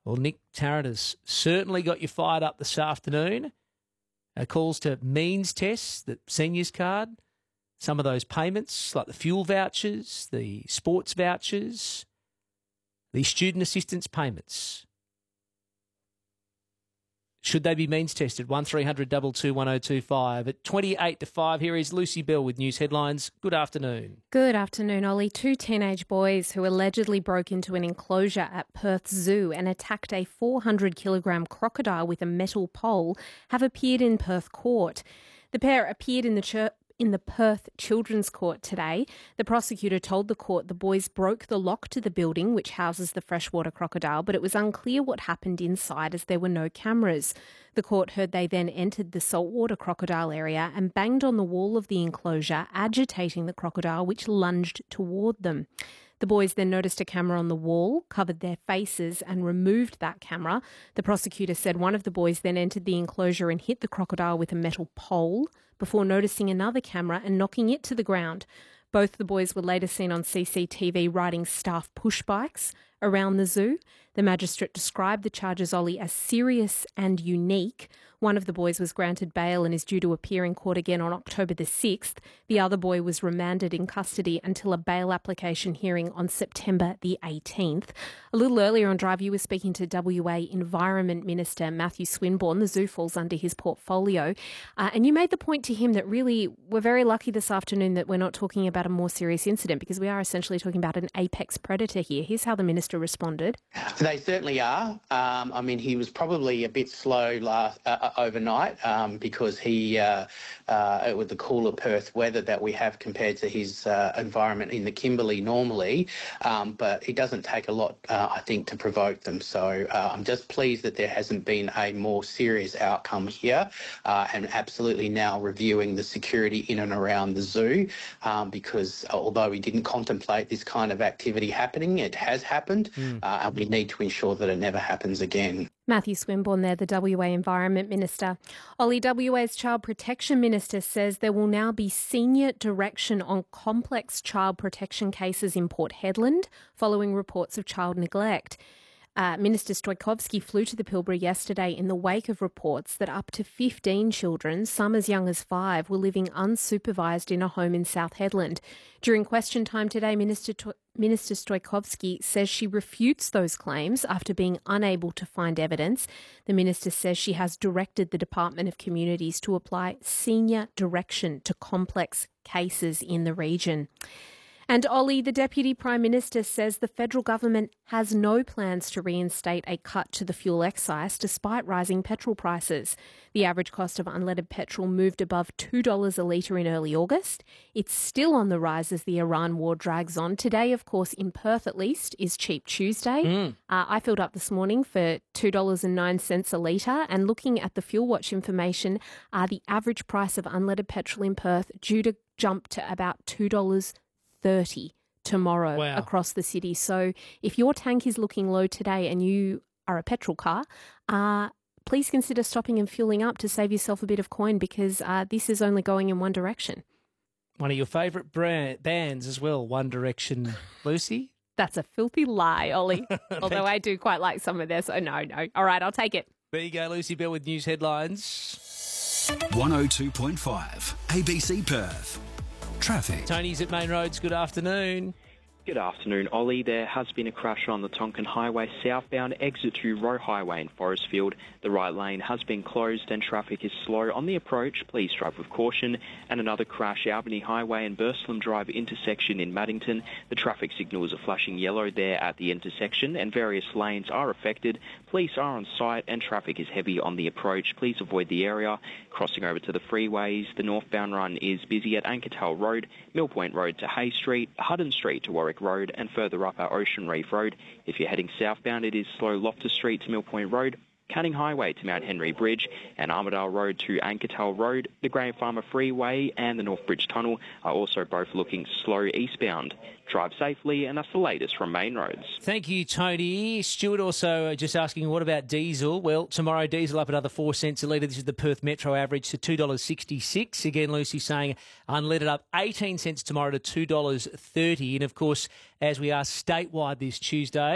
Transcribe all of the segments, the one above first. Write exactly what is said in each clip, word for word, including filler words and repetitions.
Well, Nick Tarrant has certainly got you fired up this afternoon. Uh, calls to means tests, the seniors card, some of those payments like the fuel vouchers, the sports vouchers, the student assistance payments. Should they be means tested? one three hundred two two one oh two five. At twenty-eight to five, here is Lucy Bell with news headlines. Good afternoon. Good afternoon, Ollie. Two teenage boys who allegedly broke into an enclosure at Perth Zoo and attacked a four hundred kilogram crocodile with a metal pole have appeared in Perth court. The pair appeared in the church. In the Perth Children's Court today, the prosecutor told the court the boys broke the lock to the building which houses the freshwater crocodile, but it was unclear what happened inside as there were no cameras. The court heard they then entered the saltwater crocodile area and banged on the wall of the enclosure, agitating the crocodile, which lunged toward them. The boys then noticed a camera on the wall, covered their faces and removed that camera. The prosecutor said one of the boys then entered the enclosure and hit the crocodile with a metal pole before noticing another camera and knocking it to the ground. Both the boys were later seen on C C T V riding staff push bikes around the zoo. The magistrate described the charges, Ollie, as serious and unique. One of the boys was granted bail and is due to appear in court again on October the sixth. The other boy was remanded in custody until a bail application hearing on September the eighteenth. A little earlier on Drive, you were speaking to W A Environment Minister Matthew Swinburne. The zoo falls under his portfolio. Uh, and you made the point to him that really we're very lucky this afternoon that we're not talking about a more serious incident because we are essentially talking about an apex predator here. Here's how the minister responded. They certainly are. Um, I mean, he was probably a bit slow last, uh, overnight um, because he, uh, uh, with the cooler Perth weather that we have compared to his uh, environment in the Kimberley normally, um, but it doesn't take a lot, uh, I think, to provoke them. So uh, I'm just pleased that there hasn't been a more serious outcome here uh, and absolutely now reviewing the security in and around the zoo um, because although we didn't contemplate this kind of activity happening, it has happened mm. uh, and we need to ensure that it never happens again. Matthew Swinburne there, the W A Environment Minister. Ollie, W A's Child Protection Minister says there will now be senior direction on complex child protection cases in Port Hedland following reports of child neglect. Uh, Minister Stoikovski flew to the Pilbara yesterday in the wake of reports that up to fifteen children, some as young as five, were living unsupervised in a home in South Hedland. During question time today, Minister to- Minister Stoikovski says she refutes those claims after being unable to find evidence. The minister says she has directed the Department of Communities to apply senior direction to complex cases in the region. And Ollie, the Deputy Prime Minister, says the federal government has no plans to reinstate a cut to the fuel excise despite rising petrol prices. The average cost of unleaded petrol moved above two dollars a litre in early August. It's still on the rise as the Iran war drags on. Today, of course, in Perth at least, is Cheap Tuesday. Mm. Uh, I filled up this morning for two dollars and nine cents a litre, and looking at the Fuel Watch information, uh, the average price of unleaded petrol in Perth due to jump to about two dollars thirty tomorrow wow. across the city. So if your tank is looking low today and you are a petrol car, uh, please consider stopping and fueling up to save yourself a bit of coin because uh, this is only going in one direction. One of your favourite brand, bands as well, One Direction, Lucy? That's a filthy lie, Ollie. Although I do quite like some of theirs. So no, no. All right, I'll take it. There you go, Lucy Bell with news headlines. one oh two point five A B C Perth. Traffic. Tony's at Main Roads. Good afternoon. Good afternoon, Ollie. There has been a crash on the Tonkin Highway southbound exit to Roe Highway in Forestfield. The right lane has been closed and traffic is slow on the approach. Please drive with caution. And another crash, Albany Highway and Burslem Drive intersection in Maddington. The traffic signals are flashing yellow there at the intersection and various lanes are affected. Police are on site and traffic is heavy on the approach. Please avoid the area. Crossing over to the freeways, the northbound run is busy at Ankertale Road, Mill Point Road to Hay Street, Hutton Street to Warwick Road and further up at Ocean Reef Road. If you're heading southbound, it is slow Loftus Street to Mill Point Road, Canning Highway to Mount Henry Bridge and Armidale Road to Ankertale Road. The Graham Farmer Freeway and the North Bridge Tunnel are also both looking slow eastbound. Drive safely, and that's the latest from Main Roads. Thank you, Tony. Stuart also just asking, what about diesel? Well, tomorrow diesel up another four cents a litre. This is the Perth Metro average to two dollars sixty-six. Again, Lucy saying unleaded up eighteen cents tomorrow to two dollars thirty. And, of course, as we are statewide this Tuesday,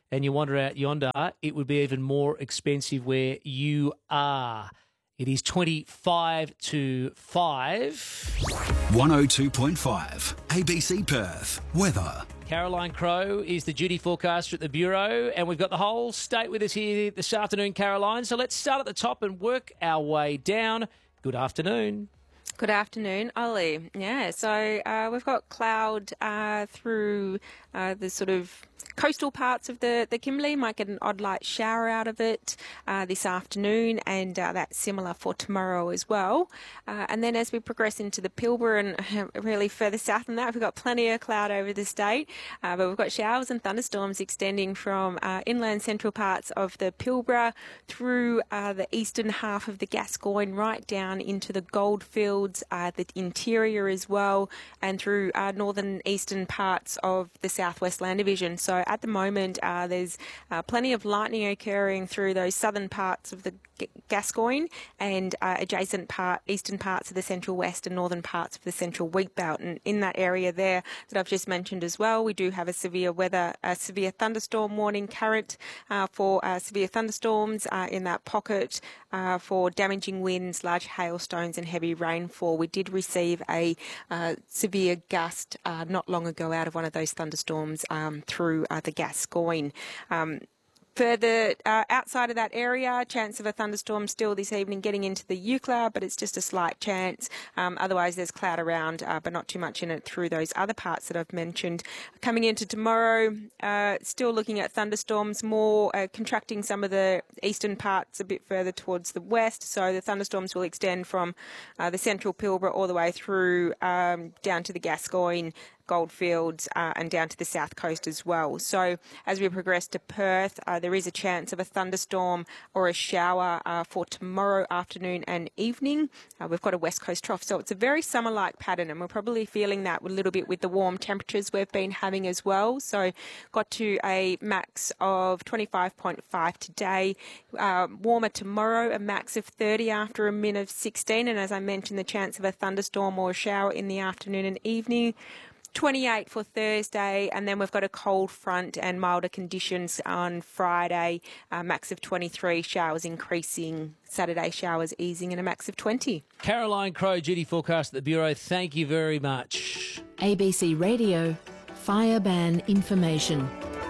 and you wander out yonder, it would be even more expensive where you are. It is twenty-five to five. one oh two point five A B C Perth. Weather. Caroline Crowe is the duty forecaster at the Bureau, and we've got the whole state with us here this afternoon, Caroline. So let's start at the top and work our way down. Good afternoon. Good afternoon, Ollie. Yeah, so uh, we've got cloud uh, through uh, the sort of coastal parts of the, the Kimberley. Might get an odd light shower out of it uh, this afternoon, and uh, that's similar for tomorrow as well. Uh, and then as we progress into the Pilbara and uh, really further south than that, we've got plenty of cloud over the state, uh, but we've got showers and thunderstorms extending from uh, inland central parts of the Pilbara through uh, the eastern half of the Gascoyne, right down into the Goldfields, uh, the interior as well, and through uh, northern eastern parts of the southwest land division. So at the moment, uh, there's uh, plenty of lightning occurring through those southern parts of the Gascoyne and uh, adjacent part, eastern parts of the central west and northern parts of the central wheat belt. And in that area there that I've just mentioned as well, we do have a severe weather, a severe thunderstorm warning current uh, for uh, severe thunderstorms uh, in that pocket uh, for damaging winds, large hailstones and heavy rainfall. We did receive a uh, severe gust uh, not long ago out of one of those thunderstorms um, through uh, the Gascoyne. Um, Further uh, outside of that area, chance of a thunderstorm still this evening getting into the Eucla, but it's just a slight chance. Um, otherwise, there's cloud around, uh, but not too much in it through those other parts that I've mentioned. Coming into tomorrow, uh, still looking at thunderstorms, more uh, contracting some of the eastern parts a bit further towards the west. So the thunderstorms will extend from uh, the central Pilbara all the way through um, down to the Gascoyne, Goldfields uh, and down to the south coast as well. So as we progress to Perth, uh, there is a chance of a thunderstorm or a shower uh, for tomorrow afternoon and evening. Uh, we've got a west coast trough, so it's a very summer-like pattern, and we're probably feeling that a little bit with the warm temperatures we've been having as well. So got to a max of twenty-five point five today, uh, warmer tomorrow, a max of thirty after a min of sixteen, and as I mentioned, the chance of a thunderstorm or a shower in the afternoon and evening. twenty-eight for Thursday, and then we've got a cold front and milder conditions on Friday, a max of twenty-three, showers increasing, Saturday showers easing, and a max of twenty. Caroline Crowe, duty forecast at the Bureau, thank you very much. A B C Radio, fire ban information.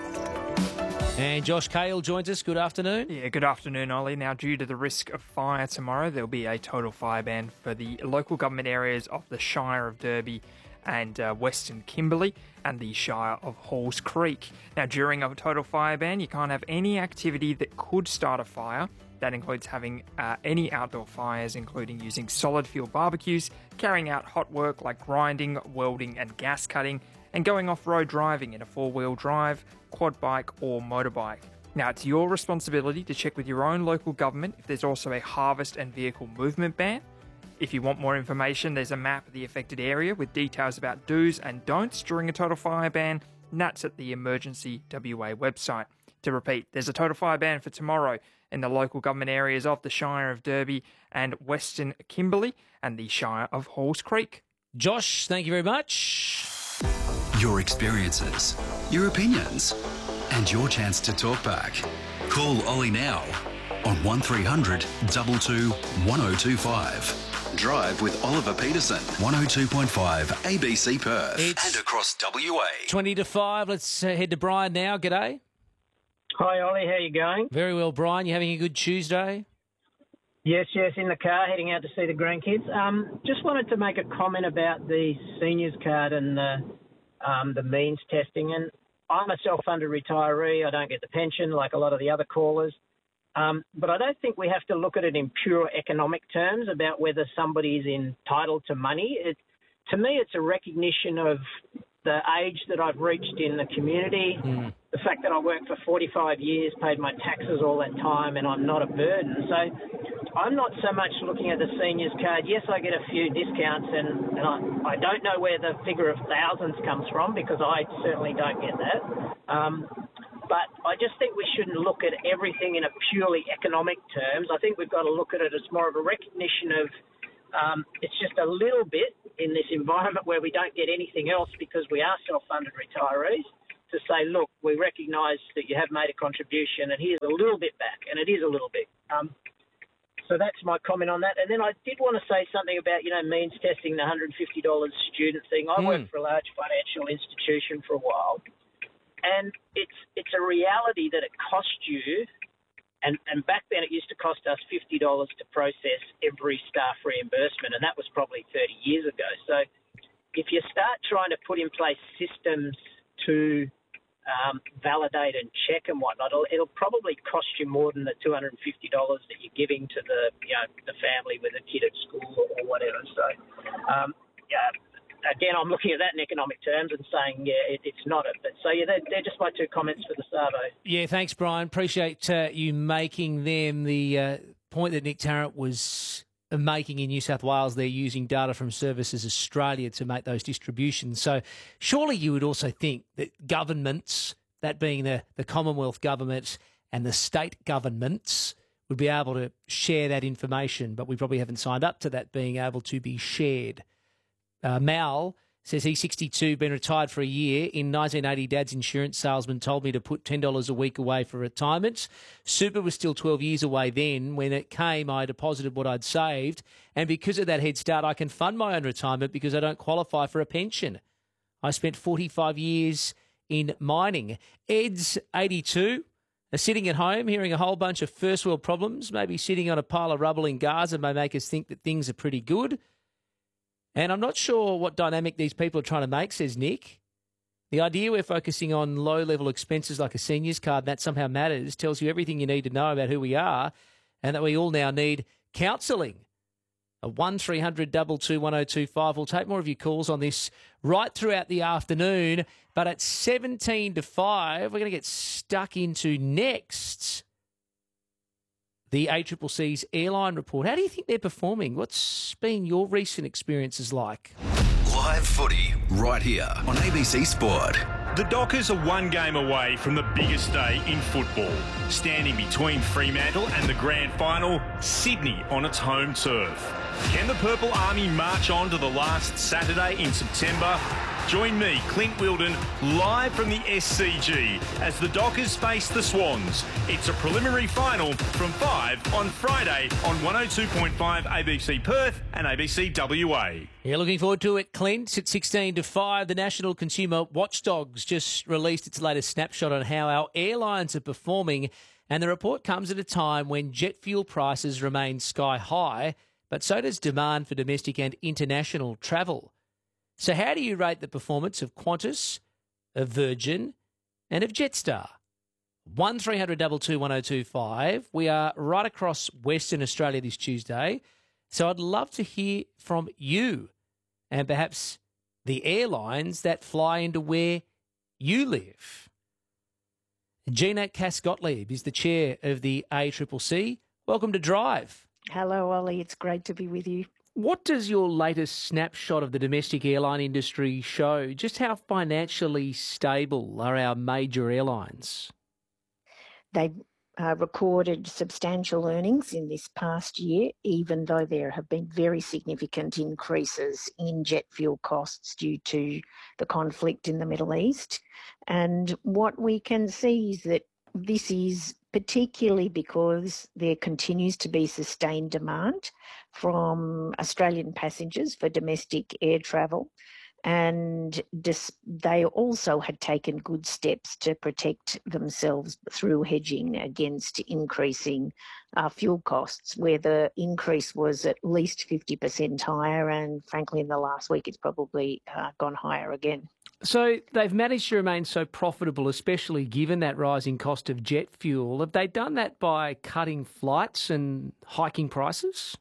And Josh Cale joins us. Good afternoon. Yeah, good afternoon, Ollie. Now, due to the risk of fire tomorrow, there'll be a total fire ban for the local government areas of the Shire of Derby and uh, Western Kimberley and the Shire of Halls Creek. Now, during a total fire ban, you can't have any activity that could start a fire. That includes having uh, any outdoor fires, including using solid fuel barbecues, carrying out hot work like grinding, welding and gas cutting, and going off-road driving in a four-wheel drive, quad bike or motorbike. Now, it's your responsibility to check with your own local government if there's also a harvest and vehicle movement ban. If you want more information, there's a map of the affected area with details about do's and don'ts during a total fire ban, and that's at the Emergency W A website. To repeat, there's a total fire ban for tomorrow in the local government areas of the Shire of Derby and Western Kimberley and the Shire of Halls Creek. Josh, thank you very much. Your experiences, your opinions, and your chance to talk back. Call Ollie now on one three hundred two two one oh two five. Drive with Oliver Peterson, one oh two point five A B C Perth It's and across W A. twenty to five. Let's uh, head to Brian now. G'day. Hi, Ollie. How you going? Very well, Brian. You having a good Tuesday? Yes, yes, in the car, heading out to see the grandkids. Um, just wanted to make a comment about the seniors card and the, um, the means testing. And I'm a self-funded retiree. I don't get the pension like a lot of the other callers. Um, but I don't think we have to look at it in pure economic terms about whether somebody is entitled to money. It, to me, it's a recognition of the age that I've reached in the community, mm. the fact that I worked for forty-five years, paid my taxes all that time, and I'm not a burden. So I'm not so much looking at the seniors card. Yes, I get a few discounts, and, and I, I don't know where the figure of thousands comes from because I certainly don't get that. Um, But I just think we shouldn't look at everything in a purely economic terms. I think we've got to look at it as more of a recognition of um, it's just a little bit in this environment where we don't get anything else because we are self-funded retirees. to say, look, we recognise that you have made a contribution and here's a little bit back, and it is a little bit. Um, so that's my comment on that. And then I did want to say something about, you know, means testing, the one hundred fifty dollars student thing. I Mm. worked for a large financial institution for a while, and it's it's a reality that it costs you, and, and back then it used to cost us fifty dollars to process every staff reimbursement, and that was probably thirty years ago. So if you start trying to put in place systems to um, validate and check and whatnot, it'll, it'll probably cost you more than the two hundred fifty dollars that you're giving to the, you know, the family with a kid at school or, or whatever. So, um, yeah, again, I'm looking at that in economic terms and saying, yeah, it, it's not it. But so, yeah, they're, they're just my two comments for the Savo. Yeah, thanks, Brian. Appreciate uh, you making them. The uh, point that Nick Tarrant was making in New South Wales, they're using data from Services Australia to make those distributions. So surely you would also think that governments, that being the, the Commonwealth government and the state governments, would be able to share that information, but we probably haven't signed up to that being able to be shared. Uh, Mal says he's sixty-two, been retired for a year. In nineteen eighty, Dad's insurance salesman told me to put ten dollars a week away for retirement. Super was still twelve years away then. When it came, I deposited what I'd saved. And because of that head start, I can fund my own retirement because I don't qualify for a pension. I spent forty-five years in mining. Ed's eighty-two, sitting at home, hearing a whole bunch of first world problems, maybe sitting on a pile of rubble in Gaza may make us think that things are pretty good. And I'm not sure what dynamic these people are trying to make, says Nick. The idea we're focusing on low-level expenses like a seniors card, that somehow matters, tells you everything you need to know about who we are and that we all now need counselling. A one three hundred two two one oh two five. We'll take more of your calls on this right throughout the afternoon. But at seventeen to five, we're going to get stuck into next the A C C C's airline report. How do you think they're performing? What's been your recent experiences like? Live footy right here on A B C Sport. The Dockers are one game away from the biggest day in football. Standing between Fremantle and the grand final, Sydney on its home turf. Can the Purple Army march on to the last Saturday in September? Join me, Clint Wilden, live from the S C G as the Dockers face the Swans. It's a preliminary final from five on Friday on one oh two point five A B C Perth and A B C W A. Yeah, looking forward to it, Clint. At sixteen to five, the National Consumer Watchdogs just released its latest snapshot on how our airlines are performing, and the report comes at a time when jet fuel prices remain sky high, but so does demand for domestic and international travel. So how do you rate the performance of Qantas, of Virgin and of Jetstar? one three hundred two two one oh two five. We are right across Western Australia this Tuesday, so I'd love to hear from you and perhaps the airlines that fly into where you live. Gina Cass-Gottlieb is the chair of the A C C C. Welcome to Drive. Hello, Ollie. It's great to be with you. What does your latest snapshot of the domestic airline industry show? Just how financially stable are our major airlines? They uh, recorded substantial earnings in this past year, even though there have been very significant increases in jet fuel costs due to the conflict in the Middle East. And what we can see is that this is particularly because there continues to be sustained demand from Australian passengers for domestic air travel. And dis- they also had taken good steps to protect themselves through hedging against increasing uh, fuel costs, where the increase was at least fifty percent higher. And frankly, in the last week, it's probably uh, gone higher again. So they've managed to remain so profitable, especially given that rising cost of jet fuel. Have they done that by cutting flights and hiking prices?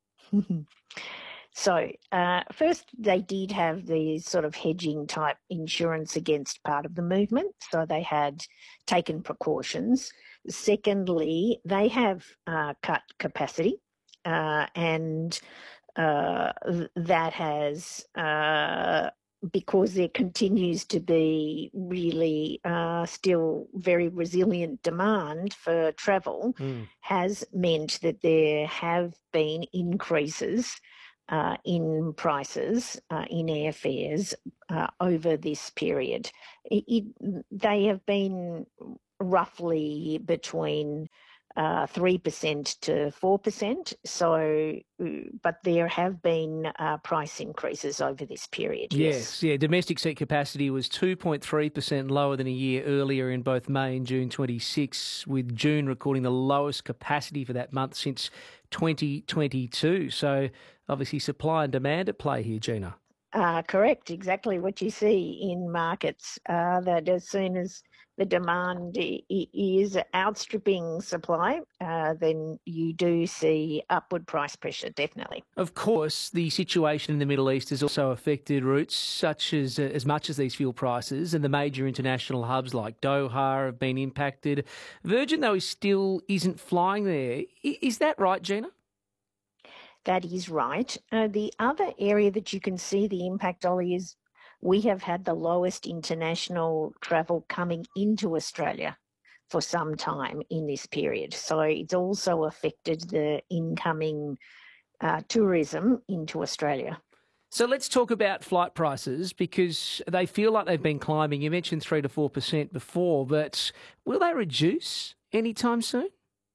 So uh, first, they did have the sort of hedging type insurance against part of the movement. So they had taken precautions. Secondly, they have uh, cut capacity uh, and uh, that has... Uh, because there continues to be really uh, still very resilient demand for travel, mm. has meant that there have been increases uh, in prices, uh, in airfares uh, over this period. It, it, they have been roughly between uh, three percent to four percent. So, but there have been uh, price increases over this period. Yes, yes. yeah. Domestic seat capacity was two point three percent lower than a year earlier in both May and June twenty-six, with June recording the lowest capacity for that month since twenty twenty-two. So obviously supply and demand at play here, Gina. Uh, correct, exactly what you see in markets, uh, that as soon as the demand is outstripping supply, uh, then you do see upward price pressure, definitely. Of course, the situation in the Middle East has also affected routes such as as much as these fuel prices, and the major international hubs like Doha have been impacted. Virgin, though, is still isn't flying there. Is that right, Gina? That is right. Uh, the other area that you can see the impact, Ollie, is we have had the lowest international travel coming into Australia for some time in this period. So it's also affected the incoming uh, tourism into Australia. So let's talk about flight prices, because they feel like they've been climbing. You mentioned three to four percent before, but will they reduce anytime soon?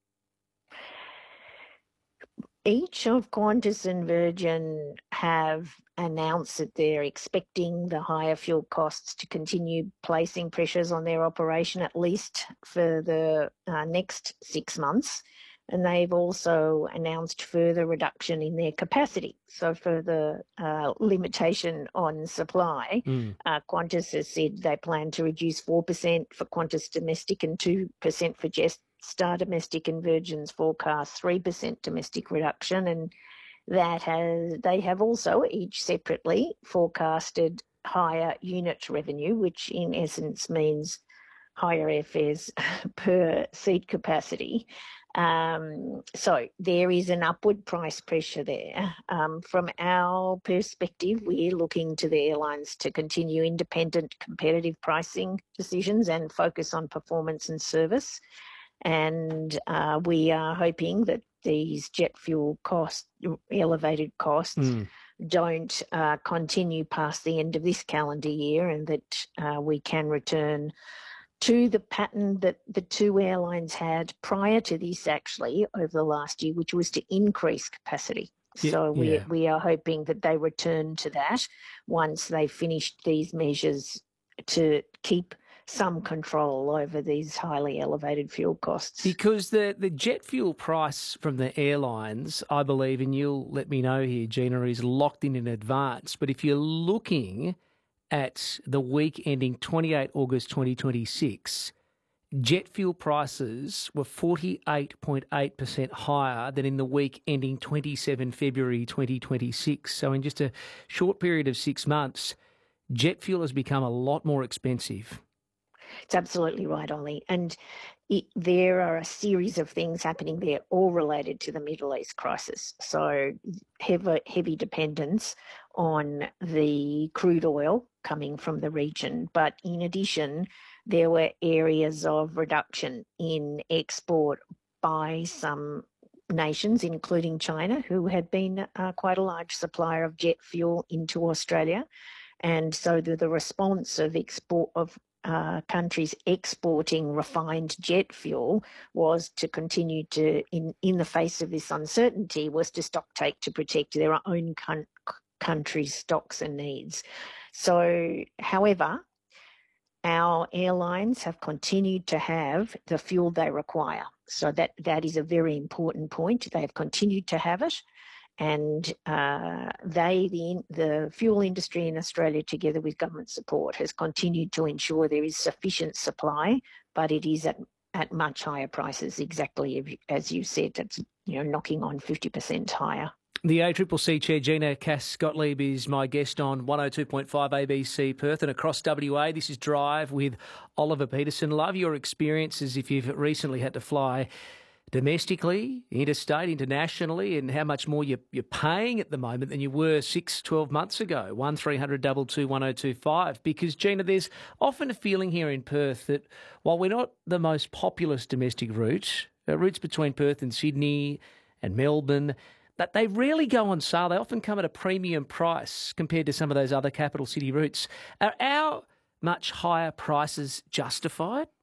Each of Qantas and Virgin have announced that they're expecting the higher fuel costs to continue placing pressures on their operation, at least for the uh, next six months. And they've also announced further reduction in their capacity. So for the uh, limitation on supply, mm. uh, Qantas has said they plan to reduce four percent for Qantas domestic and two percent for Jetstar domestic, and Virgin's forecast three percent domestic reduction. And that has they have also each separately forecasted higher unit revenue, which in essence means higher airfares per seat capacity. Um, so there is an upward price pressure there. Um, from our perspective, we're looking to the airlines to continue independent competitive pricing decisions and focus on performance and service. And uh, we are hoping that these jet fuel costs, elevated costs, mm. don't uh, continue past the end of this calendar year, and that uh, we can return to the pattern that the two airlines had prior to this, actually, over the last year, which was to increase capacity. Yeah, so we yeah. we are hoping that they return to that once they finished these measures to keep some control over these highly elevated fuel costs. Because the, the jet fuel price from the airlines, I believe, and you'll let me know here, Gina, is locked in in advance. But if you're looking at the week ending twenty-eighth August twenty twenty-six, jet fuel prices were forty-eight point eight percent higher than in the week ending twenty-seventh February twenty twenty-six. So in just a short period of six months, jet fuel has become a lot more expensive. It's absolutely right, Ollie. And it, there are a series of things happening there, all related to the Middle East crisis. So heavy, heavy dependence on the crude oil coming from the region. But in addition, there were areas of reduction in export by some nations, including China, who had been uh, quite a large supplier of jet fuel into Australia. And so the, the response of export of Uh, countries exporting refined jet fuel was to continue to, in, in the face of this uncertainty, was to stock take to protect their own con- country's stocks and needs. So, however, our airlines have continued to have the fuel they require. So that, that is a very important point. They have continued to have it. And uh, they, the, the fuel industry in Australia, together with government support, has continued to ensure there is sufficient supply, but it is at, at much higher prices, exactly as you said. It's, you know, knocking on fifty percent higher. The A C C C Chair, Gina Cass-Gottlieb, is my guest on one oh two point five A B C Perth and across W A. This is Drive with Oliver Peterson. Love your experiences if you've recently had to fly domestically, interstate, internationally, and how much more you're, you're paying at the moment than you were six, twelve months ago. one three hundred two two one oh two five. Because, Gina, there's often a feeling here in Perth that while we're not the most populous domestic route, uh, routes between Perth and Sydney and Melbourne, but they rarely go on sale. They often come at a premium price compared to some of those other capital city routes. Are our much higher prices justified?